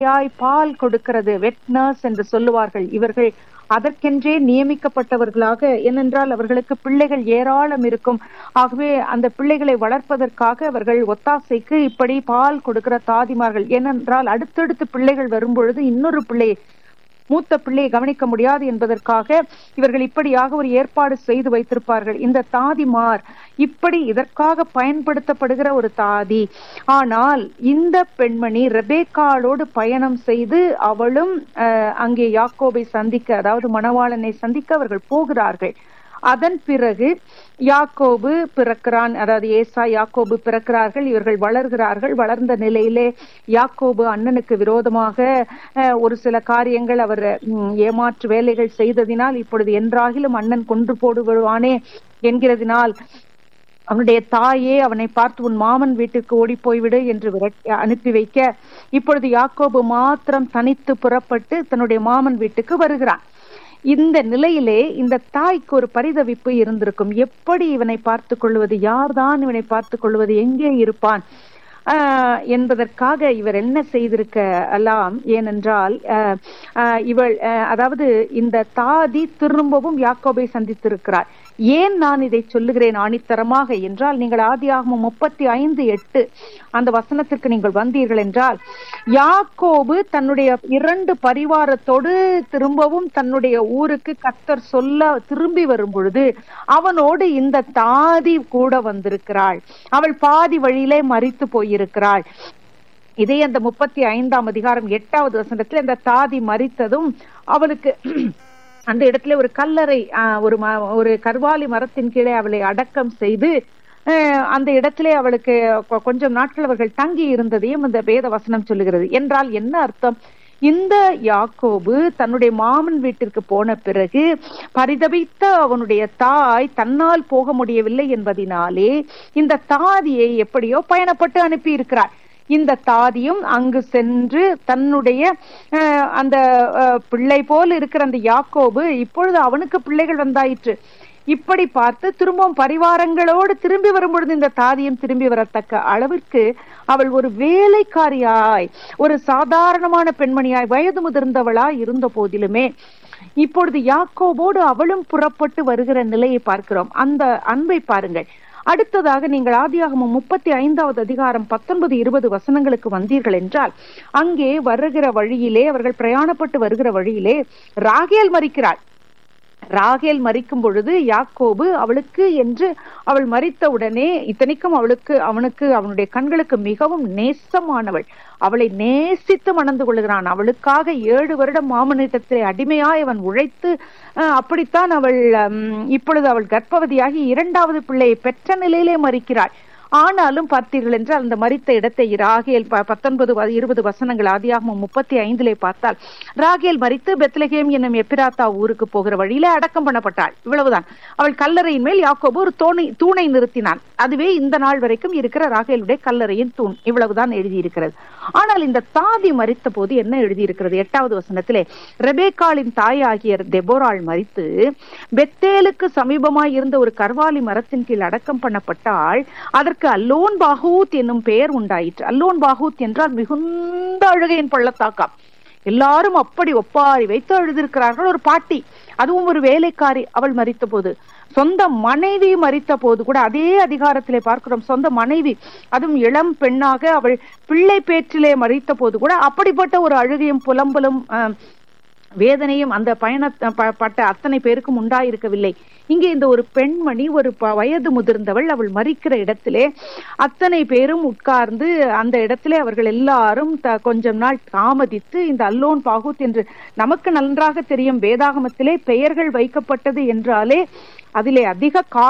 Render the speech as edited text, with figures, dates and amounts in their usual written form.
பால் கொடுக்கிறது, வெட் நர்ஸ் என்று சொல்லுவார்கள். இவர்கள் அதற்கென்றே நியமிக்கப்பட்டவர்களாக, ஏனென்றால் அவர்களுக்கு பிள்ளைகள் ஏராளம் இருக்கும். ஆகவே அந்த பிள்ளைகளை வளர்ப்பதற்காக அவர்கள் ஒத்தாசைக்கு இப்படி பால் கொடுக்கிற தாதிமார்கள். ஏனென்றால் அடுத்தடுத்து பிள்ளைகள் வரும்பொழுது இன்னொரு பிள்ளையை, மூத்த பிள்ளையை கவனிக்க முடியாது என்பதற்காக இவர்கள் இப்படியாக ஒரு ஏற்பாடு செய்து வைத்திருப்பார்கள். இந்த தாதிமார் இப்படி இதற்காக பயன்படுத்தப்படுகிற ஒரு தாதி. ஆனால் இந்த பெண்மணி ரெபேக்காளோடு பயணம் செய்து அவளும் அங்கே யாக்கோபை சந்திக்க, அதாவது மணவாளனை சந்திக்க அவர்கள் போகிறார்கள். அதன் பிறகு யாக்கோபு பிறக்கிறான், அதாவது ஏசா யாக்கோபு பிறக்கிறார்கள். இவர்கள் வளர்கிறார்கள். வளர்ந்த நிலையிலே யாக்கோபு அண்ணனுக்கு விரோதமாக ஒரு சில காரியங்கள், அவர் ஏமாற்று வேலைகள் செய்ததினால் இப்பொழுது என்றாகிலும் அண்ணன் கொன்று போடுவானே என்கிறதினால் அவனுடைய தாயே அவனை பார்த்து உன் மாமன் வீட்டுக்கு ஓடி போய்விடு என்று அனுப்பி வைக்க, இப்பொழுது யாக்கோபு மாத்திரம் தனித்து புறப்பட்டு தன்னுடைய மாமன் வீட்டுக்கு வருகிறான். இந்த நிலையிலே இந்த தாய்க்கு ஒரு பரிதவிப்பு இருந்திருக்கும். எப்படி இவனை பார்த்து கொள்வது, யார்தான் இவனை பார்த்து கொள்வது, எங்கே இருப்பான் என்பதற்காக இவர் என்ன செய்திருக்கலாம். ஏனென்றால் இவள், அதாவது இந்த தாதி திரும்பவும் யாக்கோபை சந்தித்திருக்கிறார். ஏன் நான் இதை சொல்லுகிறேன் ஆணித்தரமாக என்றால், நீங்கள் ஆதியாகமம் 35:8 அந்த வசனத்திற்கு நீங்கள் வந்தீர்கள் என்றால், யாக்கோபு தன்னுடைய 2 பரிவாரத்தோடு திரும்பவும் தன்னுடைய ஊருக்கு கர்த்தர் சொல்ல திரும்பி வரும் பொழுது அவனோடு இந்த தாதி கூட வந்திருக்கிறாள். அவள் பாதி வழியிலே மரித்து போயிருக்கிறாள். இதே அந்த 35ஆம் அதிகாரம் 8வது வசனத்தில் அந்த தாதி மரித்ததும் அவளுக்கு அந்த இடத்துல ஒரு கல்லறை, ஒரு கர்வாலி மரத்தின் கீழே அவளை அடக்கம் செய்து அந்த இடத்திலே அவளுக்கு கொஞ்சம் நாட்கள் அவர்கள் தங்கி இருந்ததையும் அந்த வேத வசனம் சொல்லுகிறது. என்றால் என்ன அர்த்தம்? இந்த யாக்கோபு தன்னுடைய மாமன் வீட்டிற்கு போன பிறகு பரிதபித்த அவனுடைய தாய் தன்னால் போக முடியவில்லை என்பதினாலே இந்த தாதியை எப்படியோ பயணப்பட்டு அனுப்பி இருக்கிறார். இந்த தாதியும் அங்கு சென்று தன்னுடைய அந்த பிள்ளை போல் இருக்கிற அந்த யாக்கோபு இப்பொழுது அவனுக்கு பிள்ளைகள் வந்தாயிற்று. இப்படி பார்த்து திரும்பவும் பரிவாரங்களோடு திரும்பி வரும்பொழுது இந்த தாதியும் திரும்பி வரத்தக்க அளவிற்கு அவள் ஒரு வேலைக்காரியாய், ஒரு சாதாரணமான பெண்மணியாய், வயது முதிர்ந்தவளாய் இருந்த போதிலுமே இப்பொழுது யாக்கோபோடு அவளும் புறப்பட்டு வருகிற நிலையை பார்க்கிறோம். அந்த அன்பை பாருங்கள். அடுத்ததாக நீங்கள் ஆதியாகமம் 35வது அதிகாரம் 19-20 வசனங்களுக்கு வந்தீர்கள் என்றால், அங்கே வருகிற வழியிலே, அவர்கள் பிரயாணப்பட்டு வருகிற வழியிலே ராகேல் மரிக்கிறாள். ராகேல் மரிக்கும் பொழுது யாக்கோபு அவளுக்கு என்று அவள் மரித்த உடனே, இத்தனைக்கும் அவனுக்கு அவனுடைய கண்களுக்கு மிகவும் நேசமானவள், அவளை நேசித்து மணந்து கொள்கிறான். அவளுக்காக 7 வருடம் மாமனிடத்திலே அடிமையாய் அவன் உழைத்து அப்படித்தான் அவள் இப்பொழுது அவள் கர்ப்பவதியாகி 2வது பிள்ளையை பெற்ற நிலையிலே மரிக்கிறாள். ஆனாலும் பார்த்தீர்கள் என்றால் அந்த மரித்த இடத்தை ராகேல் 19-20 வசனங்கள் ஆதியாகமம் 35 பார்த்தால், ராகேல் மரித்து பெத்லகேம் என்னும் எப்பிராத்தா ஊருக்கு போகிற வழியில அடக்கம் பண்ணப்பட்டாள். இவ்வளவுதான். அவள் கல்லறையின் மேல் யாக்கோபு ஒரு தூணை நிறுத்தினான். அதுவே இந்த நாள் வரைக்கும் இருக்கிற ராகேலுடைய கல்லறையின் தூண். இவ்வளவுதான் எழுதியிருக்கிறது. ஆனால் இந்த தாதி மரித்த போது என்ன எழுதியிருக்கிறது? 8வது வசனத்திலே, ரெபேக்காளின் தாயாகிய தெபோராள் மரித்து பெத்தேலுக்கு சமீபமாய் இருந்த ஒரு கர்வாலி மரத்தின் கீழ் அடக்கம் பண்ணப்பட்டாள். அதற்கு அல்லோன் பாகூத் என்னும் பெயர் உண்டாயிற்று. அல்லோன் பாகூத் என்றால் மிகுந்த அழுகையின் பள்ளத்தாக்காம். எல்லாரும் அப்படி ஒப்பாரி வைத்து அழுதிருக்கிறார்கள். ஒரு பாட்டி, அதுவும் ஒரு வேலைக்காரி, அவள் மரித்த போது. சொந்த மனைவி மரித்த போது கூட அதே அதிகாரத்திலே பார்க்கிறோம். சொந்த மனைவி, அதுவும் இளம் பெண்ணாக அவள் பிள்ளை பேற்றிலே மரித்த போது கூட அப்படிப்பட்ட ஒரு அழுகையும் புலம்பலும் வேதனையும் அந்த பயணப்பட்ட அத்தனை பேருக்கும் உண்டாயிருக்கவில்லை. இங்கே இந்த ஒரு பெண்மணி, ஒரு வயது முதிர்ந்தவள், அவள் மரிக்கிற இடத்திலே அத்தனை பேரும் உட்கார்ந்து அந்த இடத்திலே அவர்கள் எல்லாரும் கொஞ்சம் நாள் தாமதித்து, இந்த அல்லோன் பாகூத் என்று நமக்கு நன்றாக தெரியும், வேதாகமத்திலே பெயர்கள் வைக்கப்பட்டது என்றாலே அதிலே அதிக